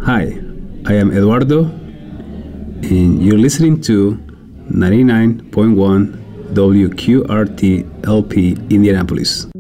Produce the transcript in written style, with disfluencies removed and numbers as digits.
Hi, I am Eduardo, and you're listening to 99.1 WQRT LP Indianapolis.